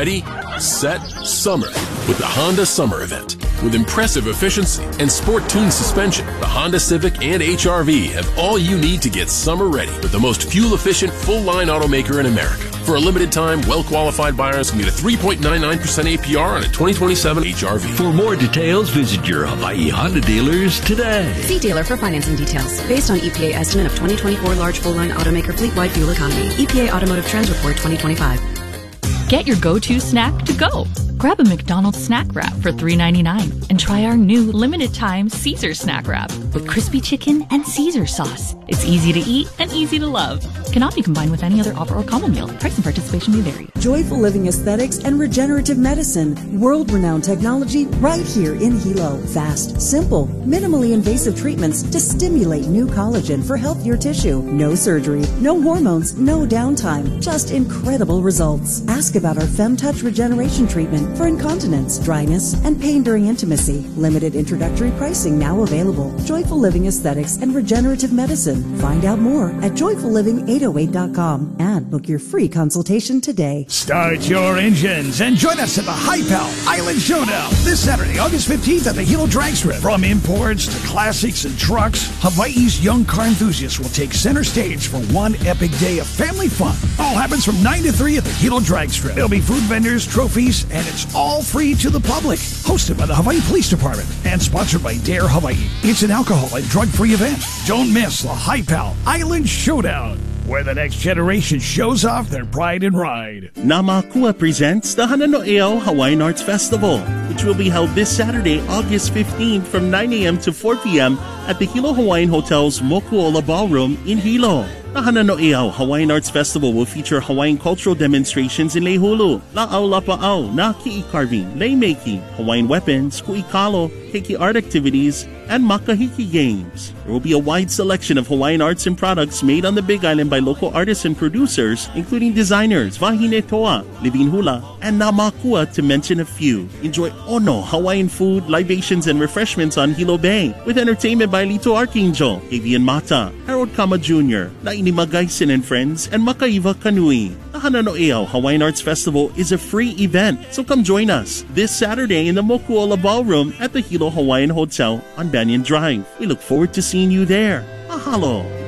ready, set, summer with the Honda Summer Event. With impressive efficiency and sport-tuned suspension, the Honda Civic and HR-V have all you need to get summer ready with the most fuel-efficient, full-line automaker in America. For a limited time, well-qualified buyers can get a 3.99% APR on a 2027 HR-V. For more details, visit your Hawaii Honda dealers today. See dealer for financing details. Based on EPA estimate of 2024 large full-line automaker fleet-wide fuel economy. EPA Automotive Trends Report 2025. Get your go-to snack to go. Grab a McDonald's snack wrap for $3.99 and try our new limited-time Caesar snack wrap with crispy chicken and Caesar sauce. It's easy to eat and easy to love. Cannot be combined with any other offer or combo meal. Price and participation may vary. Joyful Living Aesthetics and Regenerative Medicine. World-renowned technology right here in Hilo. Fast, simple, minimally invasive treatments to stimulate new collagen for healthier tissue. No surgery, no hormones, no downtime. Just incredible results. Ask about our FemTouch regeneration treatment for incontinence, dryness, and pain during intimacy. Limited introductory pricing now available. Joyful Living Aesthetics and Regenerative Medicine. Find out more at joyfulliving808.com and book your free consultation today. Start your engines and join us at the Hi-Pal Island Showdown this Saturday, August 15th at the Hilo Drag Strip. From imports to classics and trucks, Hawaii's young car enthusiasts will take center stage for one epic day of family fun. All happens from 9 to 3 at the Hilo Drag Strip. There'll be food vendors, trophies, and it's all free to the public. Hosted by the Hawaii Police Department and sponsored by Dare Hawaii. It's an alcohol and drug-free event. Don't miss the Hi-Pal Island Showdown, where the next generation shows off their pride and ride. Namakua presents the Hanano'eo Hawaiian Arts Festival, which will be held this Saturday, August 15th from 9 a.m. to 4 p.m. at the Hilo Hawaiian Hotel's Mokuola Ballroom in Hilo. The Hanano'eo Hawaiian Arts Festival will feature Hawaiian cultural demonstrations in Leihulu, La'au Lapa'au, na ki'i carving, lei making, Hawaiian weapons, ku'ikalo, keiki art activities, and makahiki games. There will be a wide selection of Hawaiian arts and products made on the Big Island by local artists and producers, including designers Wahine Toa, Living Hula, and Namakua, to mention a few. Enjoy Ono Hawaiian food, libations, and refreshments on Hilo Bay, with entertainment by Lito Archangel, Avian Mata, Harold Kama Jr., Naini Magaisin and Friends, and Makaiva Kanui. The Hanano'eo Hawaiian Arts Festival is a free event, so come join us this Saturday in the Mokuola Ballroom at the Hilo Hawaiian Hotel on Banyan Drive. We look forward to seeing you there. Mahalo!